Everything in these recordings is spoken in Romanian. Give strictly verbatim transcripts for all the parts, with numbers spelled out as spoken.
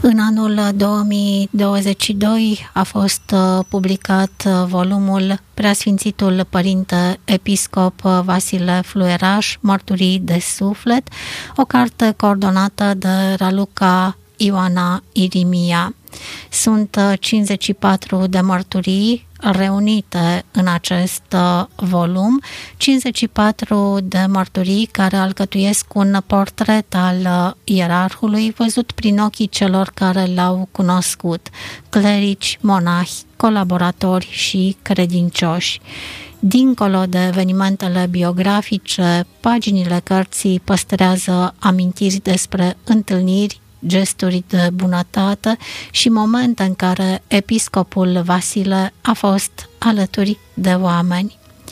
În anul două mii douăzeci și doi a fost publicat volumul Preasfințitul Părinte Episcop Vasile Fluieraș, Mărturii de Suflet, o carte coordonată de Raluca Ioana Irimia. Sunt cincizeci și patru de mărturii reunite în acest volum, cincizeci și patru de mărturii care alcătuiesc un portret al ierarhului văzut prin ochii celor care l-au cunoscut, clerici, monahi, colaboratori și credincioși. Dincolo de evenimentele biografice, paginile cărții păstrează amintiri despre întâlniri, gesturi de bunătate și momente în care episcopul Vasile a fost alături de oameni.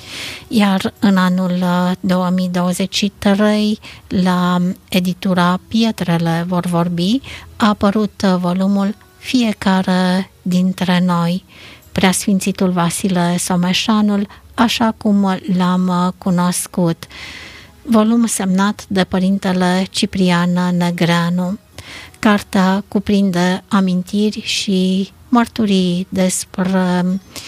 Iar în anul două mii douăzeci și trei, la editura Pietrele vor vorbi, a apărut volumul Fiecare dintre noi, Preasfințitul Vasile Someșanul, așa cum l-am cunoscut. Volum semnat de părintele Ciprian Negreanu. Cartea cuprinde amintiri și mărturii despre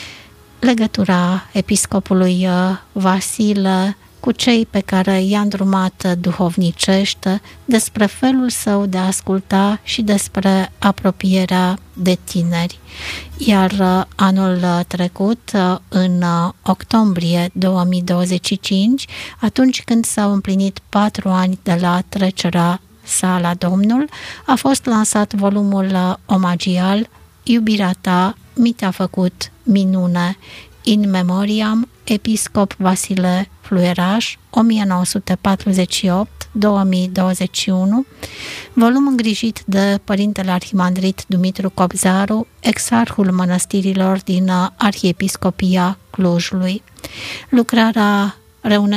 legătura episcopului Vasile cu cei pe care i-a îndrumat duhovnicește, despre felul său de a asculta și despre apropierea de tineri. Iar anul trecut, în octombrie două mii douăzeci și cinci, atunci când s-au împlinit patru ani de la trecerea sa la Domnul, a fost lansat volumul omagial Iubirea ta mi te-a făcut minune, In Memoriam, Episcop Vasile Fluieraș, o mie nouă sute patruzeci și opt - două mii douăzeci și unu, volum îngrijit de părintele arhimandrit Dumitru Cobzaru, exarhul mănăstirilor din Arhiepiscopia Clujului. Lucrarea